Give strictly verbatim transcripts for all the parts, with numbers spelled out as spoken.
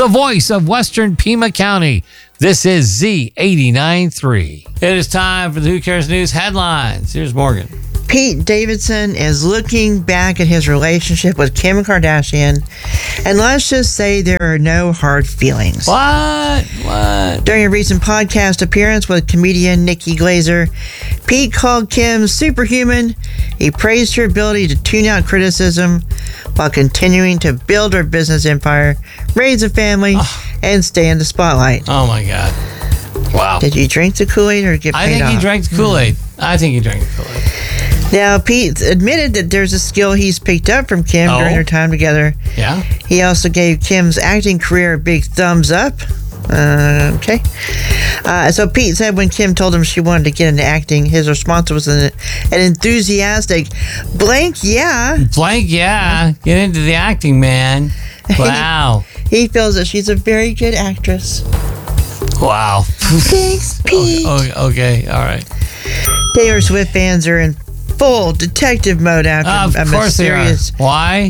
the voice of Western Pima County. This is Z eighty-nine point three. It is time for the Who Cares News headlines. Here's Morgan. Pete Davidson is looking back at his relationship with Kim Kardashian, and let's just say there are no hard feelings. What? What? During a recent podcast appearance with comedian Nikki Glazer, Pete called Kim superhuman. He praised her ability to tune out criticism while continuing to build her business empire, raise a family, oh. and stay in the spotlight. Oh my God. Wow. Did you drink the Kool-Aid or get paid I think off? he drank the Kool-Aid. Mm. I think he drank the Kool-Aid. Now, Pete admitted that there's a skill he's picked up from Kim oh. during their time together. Yeah. He also gave Kim's acting career a big thumbs up. Uh, okay. Uh, so Pete said when Kim told him she wanted to get into acting, his response was an, an enthusiastic blank yeah. Blank yeah. Get into the acting, man. Wow. he, he feels that she's a very good actress. Wow. Thanks, Pete. Okay, okay, all right. Taylor Swift fans are in full detective mode after uh, of a course mysterious, they are. Why?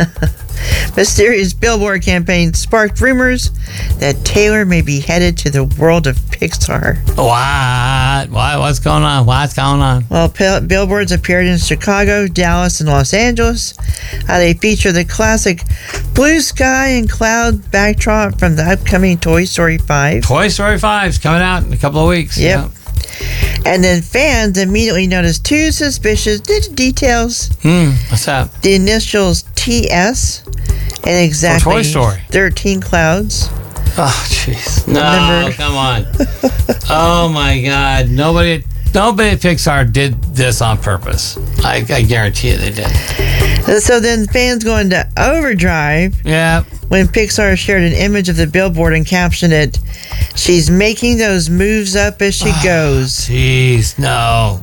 mysterious Billboard campaign sparked rumors that Taylor may be headed to the world of Pixar. What? What? What's going on? What's going on? Well, P- billboards appeared in Chicago, Dallas, and Los Angeles. Uh, they feature the classic blue sky and cloud backdrop from the upcoming Toy Story five. Toy Story five is coming out in a couple of weeks. Yep. Yeah. And then fans immediately noticed two suspicious details. Hmm, what's that? The initials T S and exactly Toy Story. thirteen clouds. Oh, jeez. No, Remember? Come on. Oh, my God. Nobody nobody at Pixar did this on purpose. I, I guarantee you they did. So then fans go into overdrive. Yeah. When Pixar shared an image of the billboard and captioned it, "She's making those moves up as she oh, goes." Jeez, no.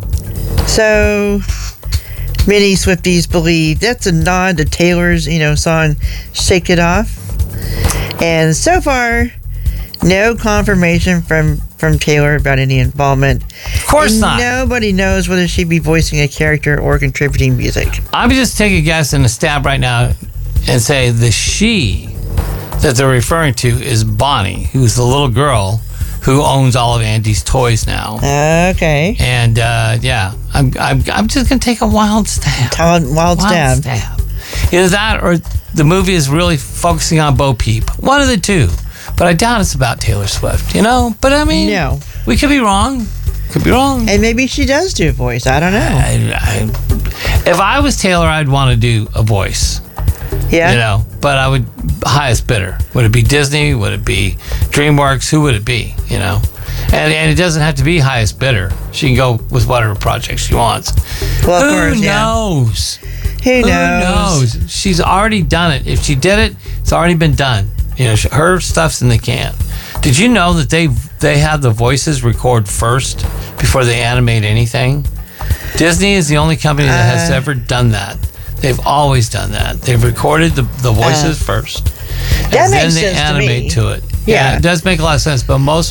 So many Swifties believe that's a nod to Taylor's, you know, song "Shake It Off." And so far, no confirmation from, from Taylor about any involvement. Of course and not. Nobody knows whether she'd be voicing a character or contributing music. I would just take a guess and a stab right now and say the she that they're referring to is Bonnie, who's the little girl who owns all of Andy's toys now. Okay. And uh, yeah, I'm, I'm I'm just gonna take a wild stab. Wild, wild, wild stab. stab. Either that or the movie is really focusing on Bo Peep. One of the two. But I doubt it's about Taylor Swift, you know? But I mean, no. We could be wrong. Could be wrong. And maybe she does do a voice. I don't know. I, I, if I was Taylor, I'd want to do a voice. Yeah. You know, but I would, highest bidder. Would it be Disney? Would it be DreamWorks? Who would it be? You know? And and it doesn't have to be highest bidder. She can go with whatever project she wants. Well, of Who course, knows? Yeah. Who knows? Who knows? She's already done it. If she did it, it's already been done. You know, her stuff's in the can. Did you know that they they have the voices record first before they animate anything? Disney is the only company that has uh, ever done that. They've always done that. They've recorded the, the voices uh, first, and that then makes they sense animate to, to it. Yeah. yeah, it does make a lot of sense. But most,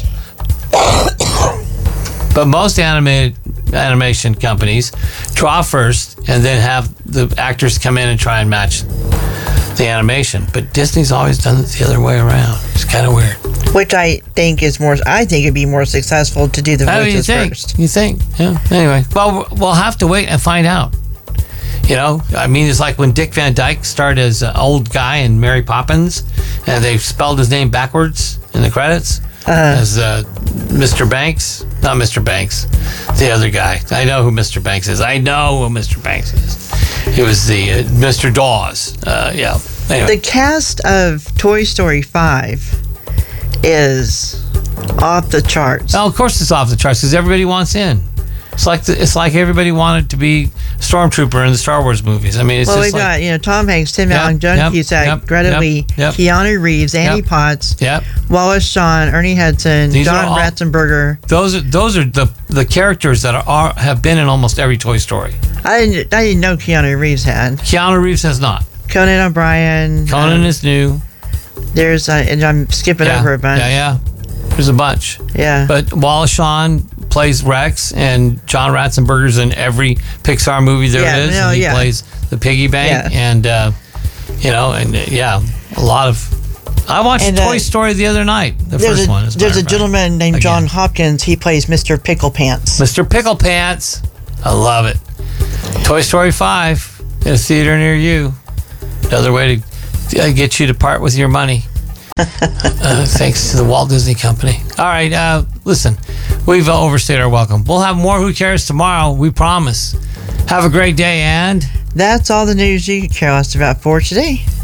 but most animated animation companies draw first and then have the actors come in and try and match the animation. But Disney's always done it the other way around. It's kind of weird. Which I think is more. I think it'd be more successful to do the Oh, voices you think? first. You think? Yeah. Anyway, well, we'll have to wait and find out. You know, I mean, it's like when Dick Van Dyke started as an old guy in Mary Poppins, and they spelled his name backwards in the credits uh, as uh, Mister Banks. Not Mister Banks, the other guy. I know who Mister Banks is. I know who Mister Banks is. It was the uh, Mister Dawes. Uh, yeah. Anyway. The cast of Toy Story five is off the charts. Oh, of course it's off the charts because everybody wants in. It's like the, it's like everybody wanted to be Stormtrooper in the Star Wars movies. I mean, it's well, just we've like, got you know Tom Hanks, Tim Yep, Allen, John yep, Cusack, yep, Greta yep, Lee, yep. Keanu Reeves, Andy Yep. Potts, Yep. Wallace Shawn, Ernie Hudson, These John are all- Ratzenberger. Those are those are the the characters that are, are have been in almost every Toy Story. I didn't I didn't know Keanu Reeves had. Keanu Reeves has not. Conan O'Brien. Conan uh, is new. There's uh, and I'm skipping Yeah, over a bunch. yeah, yeah. There's a bunch. Yeah. But Wallace Shawn plays Rex, and John Ratzenberger's in every Pixar movie there Yeah, is. no, and he yeah. plays the piggy bank, Yeah. and uh, you know, and uh, yeah, a lot of I watched And, Toy uh, Story the other night. The There's first a, one. as a there's matter a of fact. gentleman named Again. John Hopkins. He plays Mister Pickle Pants. Mister Pickle Pants. I love it. Toy Story five in a theater near you. Another way to uh, get you to part with your money. uh, thanks to the Walt Disney Company. All right, uh, listen, we've uh, overstayed our welcome. We'll have more Who Cares tomorrow, we promise. Have a great day, and That's all the news you can care less about for today.